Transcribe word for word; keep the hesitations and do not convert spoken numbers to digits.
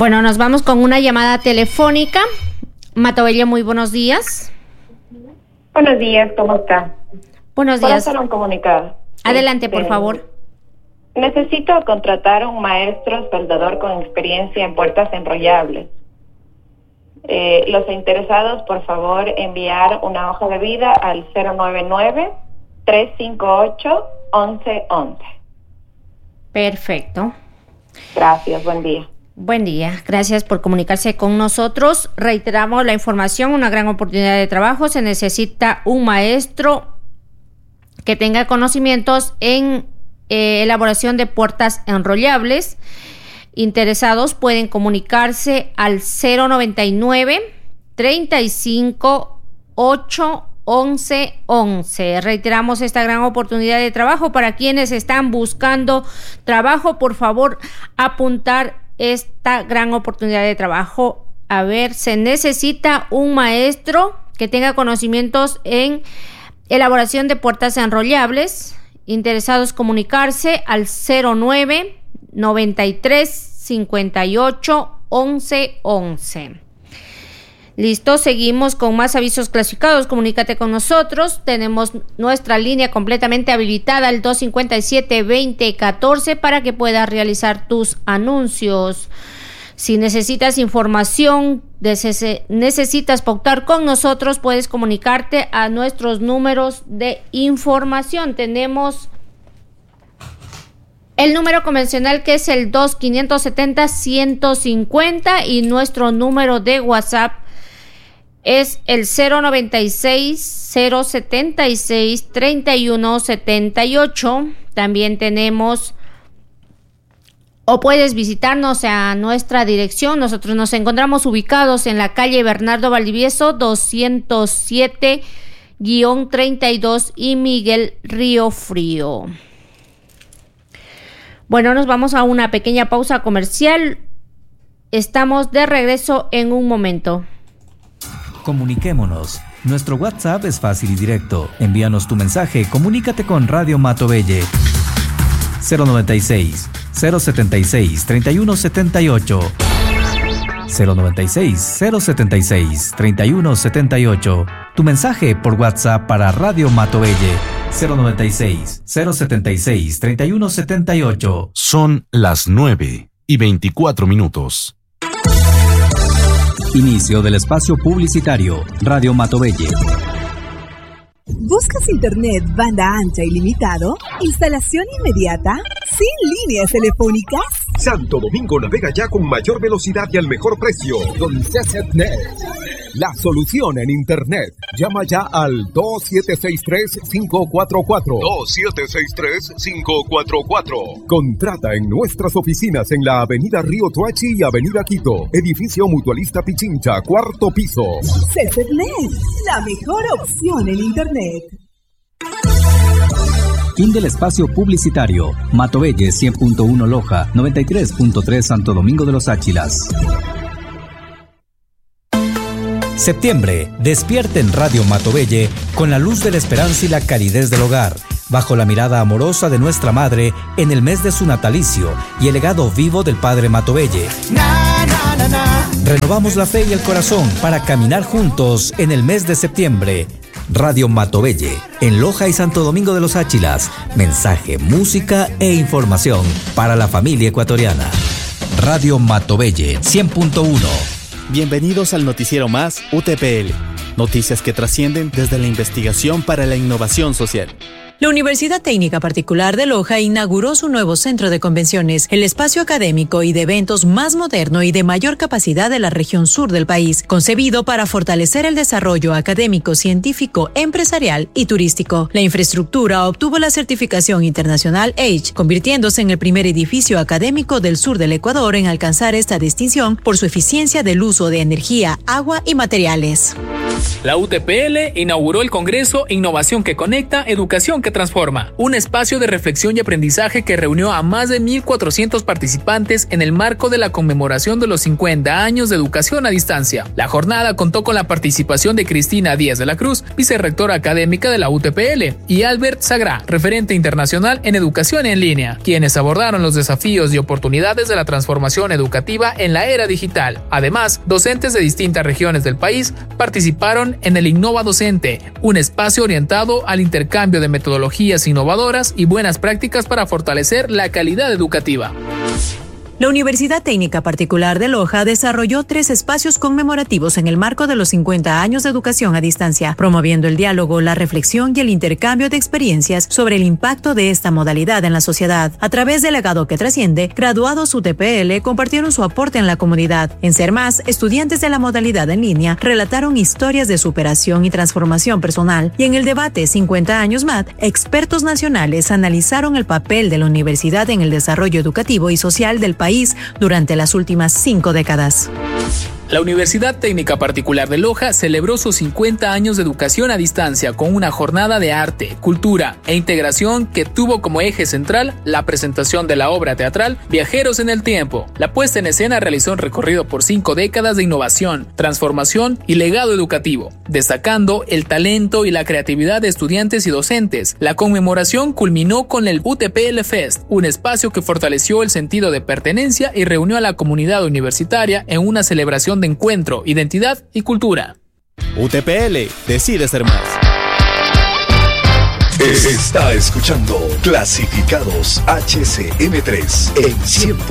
Bueno, nos vamos con una llamada telefónica. Matobelle, muy buenos días. Buenos días, ¿cómo está? Buenos ¿Puedo días. hacer un comunicado? Adelante, por Este, favor. Necesito contratar un maestro soldador con experiencia en puertas enrollables. Eh, los interesados, por favor, enviar una hoja de vida al cero nueve nueve, tres cinco ocho, once once. Perfecto. Gracias, buen día. Buen día, gracias por comunicarse con nosotros. Reiteramos la información, una gran oportunidad de trabajo. Se necesita un maestro que tenga conocimientos en eh, elaboración de puertas enrollables. Interesados pueden comunicarse al cero noventa y nueve, treinta y cinco, ocho, once, once. Reiteramos esta gran oportunidad de trabajo para quienes están buscando trabajo. Por favor, apuntar esta gran oportunidad de trabajo. A ver, se necesita un maestro que tenga conocimientos en elaboración de puertas enrollables. Interesados comunicarse al cero nueve, noventa y tres, cincuenta y ocho, once, once. Listo, seguimos con más avisos clasificados. Comunícate con nosotros. Tenemos nuestra línea completamente habilitada, el dos cinco siete, veinte, catorce, para que puedas realizar tus anuncios. Si necesitas información, necesitas pautar con nosotros, puedes comunicarte a nuestros números de información. Tenemos el número convencional, que es el dos cinco siete cero, ciento cincuenta, y nuestro número de WhatsApp es el cero noventa y seis, cero setenta y seis, treinta y uno setenta y ocho. También tenemos, o puedes visitarnos a nuestra dirección. Nosotros nos encontramos ubicados en la calle Bernardo Valdivieso, doscientos siete treinta y dos y Miguel Río Frío. Bueno, nos vamos a una pequeña pausa comercial. Estamos de regreso en un momento. Comuniquémonos. Nuestro WhatsApp es fácil y directo. Envíanos tu mensaje, comunícate con Radio Matobelle. cero noventa y seis, cero setenta y seis, treinta y uno setenta y ocho. cero noventa y seis, cero setenta y seis, treinta y uno setenta y ocho. Tu mensaje por WhatsApp para Radio Matobelle. cero noventa y seis, cero setenta y seis, treinta y uno setenta y ocho. Son las nueve y veinticuatro minutos. Inicio del espacio publicitario. Radio Matobelle. ¿Buscas internet banda ancha ilimitado? ¿Instalación inmediata? ¿Sin líneas telefónicas? Santo Domingo navega ya con mayor velocidad y al mejor precio. Con CCnet, la solución en internet. Llama ya al dos siete seis tres, cinco cuatro cuatro. dos siete seis tres, cinco cuatro cuatro. Contrata en nuestras oficinas en la avenida Río Tuachi y avenida Quito. Edificio Mutualista Pichincha, cuarto piso. CCnet, la mejor opción en internet. Fin del espacio publicitario. Matobelle cien punto uno Loja, noventa y tres punto tres Santo Domingo de los Áchilas. Septiembre, despierta en Radio Matobelle con la luz de la esperanza y la calidez del hogar, bajo la mirada amorosa de nuestra madre en el mes de su natalicio y el legado vivo del padre Matobelle. Na, na, na, na. Renovamos la fe y el corazón para caminar juntos en el mes de septiembre. Radio Matobelle, en Loja y Santo Domingo de los Áchilas. Mensaje, música e información para la familia ecuatoriana. Radio Matobelle cien punto uno. Bienvenidos al noticiero más U T P L. Noticias que trascienden desde la investigación para la innovación social. La Universidad Técnica Particular de Loja inauguró su nuevo centro de convenciones, el espacio académico y de eventos más moderno y de mayor capacidad de la región sur del país, concebido para fortalecer el desarrollo académico, científico, empresarial y turístico. La infraestructura obtuvo la certificación internacional A H E, convirtiéndose en el primer edificio académico del sur del Ecuador en alcanzar esta distinción por su eficiencia del uso de energía, agua y materiales. La U T P L inauguró el Congreso Innovación que Conecta, Educación que Transforma, un espacio de reflexión y aprendizaje que reunió a más de mil cuatrocientos participantes en el marco de la conmemoración de los cincuenta años de educación a distancia. La jornada contó con la participación de Cristina Díaz de la Cruz, vicerrectora académica de la U T P L, y Albert Sagrá, referente internacional en educación en línea, quienes abordaron los desafíos y oportunidades de la transformación educativa en la era digital. Además, docentes de distintas regiones del país participaron en el Innova Docente, un espacio orientado al intercambio de metodologías innovadoras y buenas prácticas para fortalecer la calidad educativa. La Universidad Técnica Particular de Loja desarrolló tres espacios conmemorativos en el marco de los cincuenta años de educación a distancia, promoviendo el diálogo, la reflexión y el intercambio de experiencias sobre el impacto de esta modalidad en la sociedad. A través del legado que trasciende, graduados U T P L compartieron su aporte en la comunidad. En Ser Más, estudiantes de la modalidad en línea relataron historias de superación y transformación personal. Y en el debate cincuenta años M A D, expertos nacionales analizaron el papel de la universidad en el desarrollo educativo y social del país durante las últimas cinco décadas. La Universidad Técnica Particular de Loja celebró sus cincuenta años de educación a distancia con una jornada de arte, cultura e integración que tuvo como eje central la presentación de la obra teatral Viajeros en el Tiempo. La puesta en escena realizó un recorrido por cinco décadas de innovación, transformación y legado educativo, destacando el talento y la creatividad de estudiantes y docentes. La conmemoración culminó con el U T P L Fest, un espacio que fortaleció el sentido de pertenencia y reunió a la comunidad universitaria en una celebración de encuentro, identidad y cultura. U T P L decide ser más. Está escuchando Clasificados H C M tres en cien